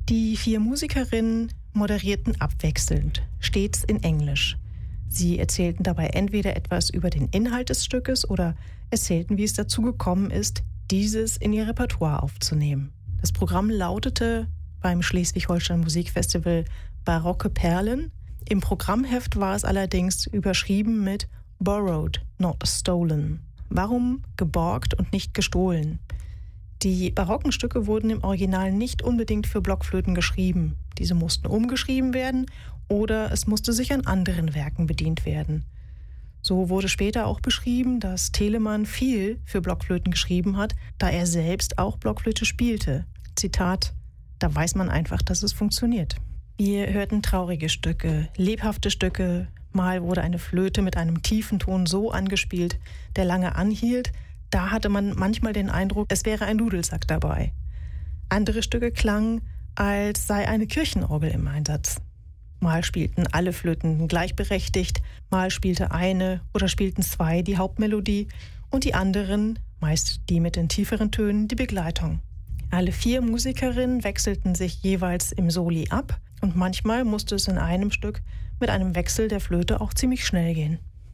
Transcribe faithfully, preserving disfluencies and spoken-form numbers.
Die vier Musikerinnen moderierten abwechselnd, stets in Englisch. Sie erzählten dabei entweder etwas über den Inhalt des Stückes oder erzählten, wie es dazu gekommen ist, dieses in ihr Repertoire aufzunehmen. Das Programm lautete beim Schleswig-Holstein Musikfestival Barocke Perlen. Im Programmheft war es allerdings überschrieben mit Borrowed, not stolen. Warum geborgt und nicht gestohlen? Die barocken Stücke wurden im Original nicht unbedingt für Blockflöten geschrieben. Diese mussten umgeschrieben werden oder es musste sich an anderen Werken bedient werden. So wurde später auch beschrieben, dass Telemann viel für Blockflöten geschrieben hat, da er selbst auch Blockflöte spielte. Zitat: Da weiß man einfach, dass es funktioniert. Wir hörten traurige Stücke, lebhafte Stücke. Mal wurde eine Flöte mit einem tiefen Ton so angespielt, der lange anhielt. Da hatte man manchmal den Eindruck, es wäre ein Dudelsack dabei. Andere Stücke klangen, als sei eine Kirchenorgel im Einsatz. Mal spielten alle Flöten gleichberechtigt, mal spielte eine oder spielten zwei die Hauptmelodie und die anderen, meist die mit den tieferen Tönen, die Begleitung. Alle vier Musikerinnen wechselten sich jeweils im Soli ab und manchmal musste es in einem Stück mit einem Wechsel der Flöte auch ziemlich schnell gehen.